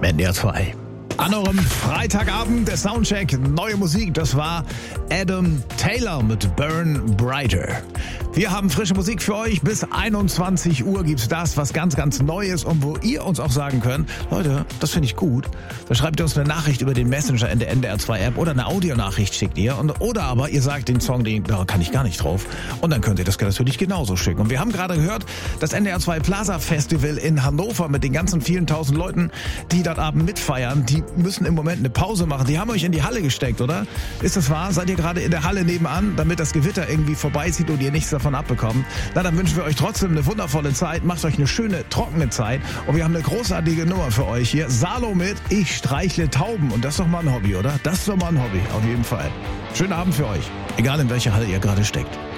NDR 2. An eurem Freitagabend der Soundcheck, neue Musik, das war Adam Taylor mit Burn Brighter. Wir haben frische Musik für euch, bis 21 Uhr gibt's das, was ganz, ganz Neues und wo ihr uns auch sagen könnt, Leute, das finde ich gut. Da schreibt ihr uns eine Nachricht über den Messenger in der NDR 2 App oder eine Audionachricht schickt ihr oder aber ihr sagt den Song, da kann ich gar nicht drauf und dann könnt ihr das natürlich genauso schicken. Und wir haben gerade gehört, das NDR 2 Plaza Festival in Hannover mit den ganzen vielen tausend Leuten, die dort Abend mitfeiern, die müssen im Moment eine Pause machen. Die haben euch in die Halle gesteckt, oder? Ist das wahr? Seid ihr gerade in der Halle nebenan, damit das Gewitter irgendwie vorbeizieht und ihr nichts davon abbekommt? Na, dann wünschen wir euch trotzdem eine wundervolle Zeit. Macht euch eine schöne, trockene Zeit. Und wir haben eine großartige Nummer für euch hier. Salo mit Ich streichle Tauben. Und das ist doch mal ein Hobby, oder? Das ist doch mal ein Hobby, auf jeden Fall. Schönen Abend für euch. Egal in welcher Halle ihr gerade steckt.